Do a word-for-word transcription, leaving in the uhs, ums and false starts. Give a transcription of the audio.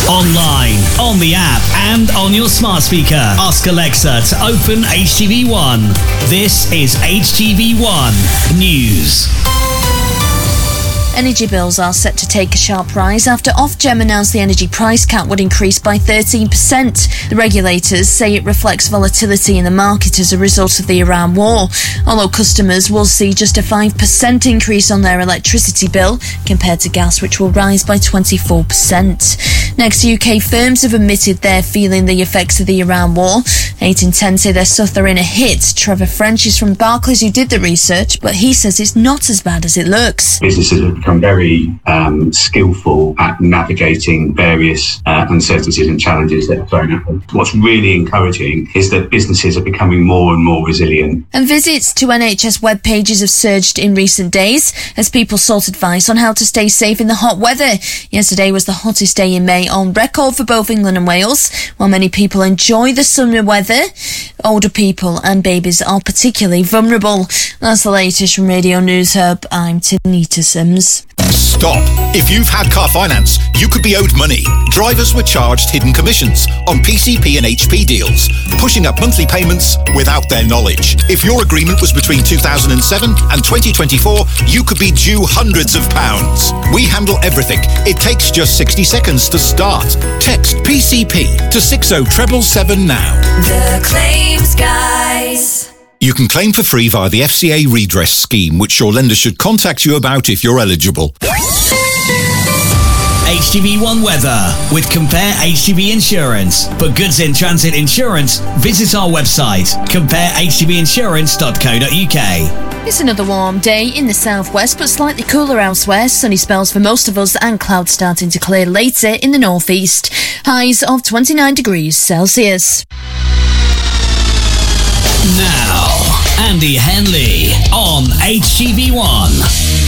Online, on the app, and on your smart speaker. Ask Alexa to open H T V one. This is H T V one News. Energy bills are set to take a sharp rise after Ofgem announced the energy price cap would increase by thirteen percent. The regulators say it reflects volatility in the market as a result of the Iran war, although customers will see just a five percent increase on their electricity bill compared to gas, which will rise by twenty-four percent. Next, U K firms have admitted they're feeling the effects of the Iran war. eight in ten say they're suffering a hit. Trevor French is from Barclays, who did the research, but he says it's not as bad as it looks. Businesses have become very um, skillful at navigating various uh, uncertainties and challenges that are thrown at them. What's really encouraging is that businesses are becoming more and more resilient. And visits to N H S web pages have surged in recent days as people sought advice on how to stay safe in the hot weather. Yesterday was the hottest day in May on record for both England and Wales. While many people enjoy the summer weather, older people and babies are particularly vulnerable. That's the latest from Radio News Hub. I'm Tanita Sims. Stop. If you've had car finance, you could be owed money. Drivers were charged hidden commissions on P C P and H P deals, pushing up monthly payments without their knowledge. If your agreement was between two thousand seven and twenty twenty-four, you could be due hundreds of pounds. We handle everything. It takes just sixty seconds to start. Text P C P to six oh seven seven now. The Claims Guys. You can claim for free via the F C A redress scheme, which your lender should contact you about if you're eligible. H T V one weather with Compare H T V Insurance. For goods in transit insurance, visit our website, compare h t v insurance dot co dot u k. It's another warm day in the southwest, but slightly cooler elsewhere. Sunny spells for most of us and clouds starting to clear later in the northeast. Highs of twenty-nine degrees Celsius. Now, Andy Henley on H T V one.